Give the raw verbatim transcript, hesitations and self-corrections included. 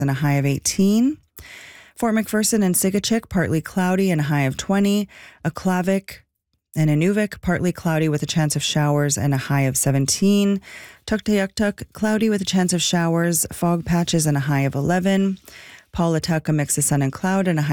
and a high of eighteen. Fort McPherson and Sigachik, partly cloudy and a high of twenty. Aklavik and Inuvik, partly cloudy with a chance of showers and a high of seventeen. Tuktoyaktuk, cloudy with a chance of showers, fog patches and a high of eleven. Paulatuk, a mix of sun and cloud and a high